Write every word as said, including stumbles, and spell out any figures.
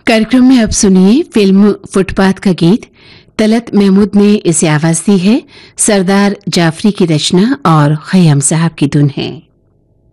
कार्यक्रम में अब सुनिए फिल्म फुटपाथ का गीत। तलत महमूद ने इसे आवाज दी है। सरदार जाफरी की रचना और खयाम साहब की धुन है।